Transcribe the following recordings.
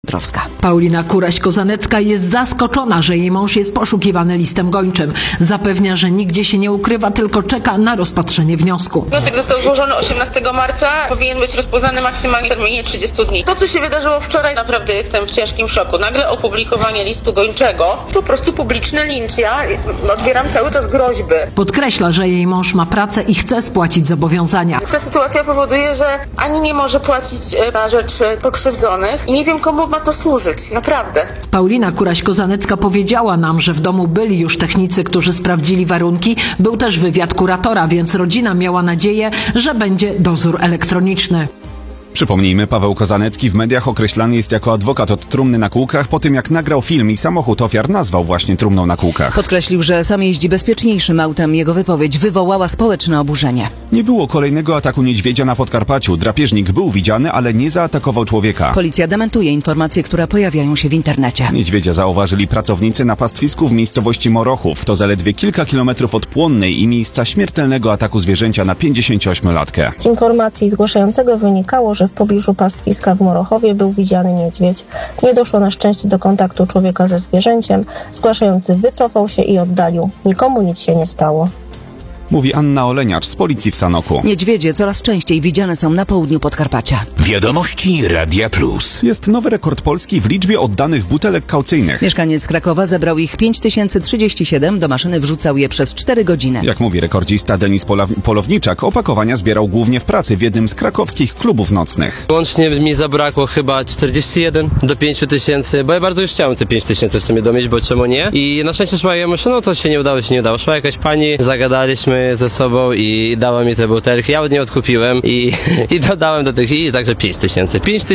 Paulina Kuraś-Kozanecka jest zaskoczona, że jej mąż jest poszukiwany listem gończym. Zapewnia, że nigdzie się nie ukrywa, tylko czeka na rozpatrzenie wniosku. Wniosek został złożony 18 marca, powinien być rozpoznany maksymalnie w terminie 30 dni. To, co się wydarzyło wczoraj, naprawdę jestem w ciężkim szoku. Nagle opublikowanie listu gończego, po prostu publiczny lincz. Ja odbieram cały czas groźby. Podkreśla, że jej mąż ma pracę i chce spłacić zobowiązania. Ta sytuacja powoduje, że ani nie może płacić na rzecz pokrzywdzonych i nie wiem, komu ma to służyć. Naprawdę. Paulina Kuraś-Kozanecka powiedziała nam, że w domu byli już technicy, którzy sprawdzili warunki. Był też wywiad kuratora, więc rodzina miała nadzieję, że będzie dozór elektroniczny. Przypomnijmy, Paweł Kozanecki w mediach określany jest jako adwokat od trumny na kółkach po tym, jak nagrał film i samochód ofiar nazwał właśnie trumną na kółkach. Podkreślił, że sam jeździ bezpieczniejszym autem. Jego wypowiedź wywołała społeczne oburzenie. Nie było kolejnego ataku niedźwiedzia na Podkarpaciu. Drapieżnik był widziany, ale nie zaatakował człowieka. Policja dementuje informacje, które pojawiają się w internecie. Niedźwiedzia zauważyli pracownicy na pastwisku w miejscowości Morochów. To zaledwie kilka kilometrów od Płonnej i miejsca śmiertelnego ataku zwierzęcia na 58-latkę. Z informacji zgłaszającego wynikało, że w pobliżu pastwiska w Morochowie był widziany niedźwiedź. Nie doszło na szczęście do kontaktu człowieka ze zwierzęciem. Zgłaszający wycofał się i oddalił. Nikomu nic się nie stało. Mówi Anna Oleniacz z policji w Sanoku. Niedźwiedzie coraz częściej widziane są na południu Podkarpacia. Wiadomości Radia Plus. Jest nowy rekord Polski w liczbie oddanych butelek kaucyjnych. Mieszkaniec Krakowa zebrał ich 5037, do maszyny wrzucał je przez 4 godziny. Jak mówi rekordzista Denis Polowniczak, opakowania zbierał głównie w pracy w jednym z krakowskich klubów nocnych. Łącznie mi zabrakło chyba 41 do 5000, bo ja bardzo już chciałem te 5000 w sumie domieć, bo czemu nie? I na szczęście szła, ja myślę, no to się nie udało. Szła jakaś pani, zagadaliśmy ze sobą i dała mi te butelki. Ja od niej odkupiłem i dodałem do tych i także 5000.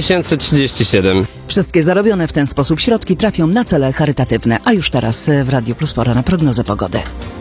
5037. Wszystkie zarobione w ten sposób środki trafią na cele charytatywne. A już teraz w Radiu Plus pora na prognozę pogody.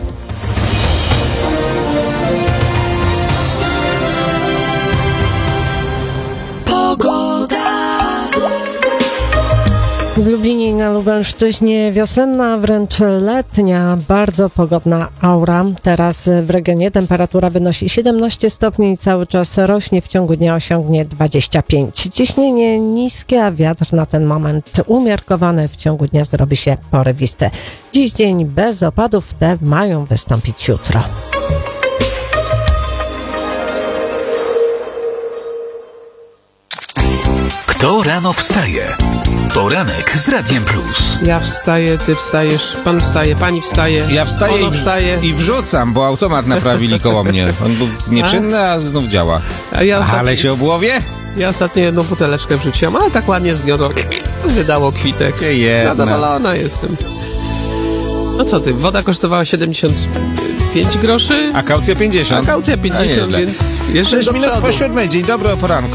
W Lublinie i na Lubelszczyźnie wiosenna, wręcz letnia, bardzo pogodna aura. Teraz w regionie temperatura wynosi 17 stopni i cały czas rośnie, w ciągu dnia osiągnie 25. Ciśnienie niskie, a wiatr na ten moment umiarkowany, w ciągu dnia zrobi się porywisty. Dziś dzień bez opadów, te mają wystąpić jutro. Kto rano wstaje? Poranek z Radiem Plus. Ja wstaję, ty wstajesz, pan wstaje, pani wstaje. Ja wstaję i wrzucam, bo automat naprawili koło mnie. On był nieczynny, a znów działa. Ale się obłowie? Ja ostatnio jedną buteleczkę wrzuciłem, ale tak ładnie zgniotło. Wydało kwitek. Zadowolona jestem. No co ty, woda kosztowała 75 groszy. A kaucja 50. Więc jeszcze 6 minut po 7. Dzień dobry, o poranku.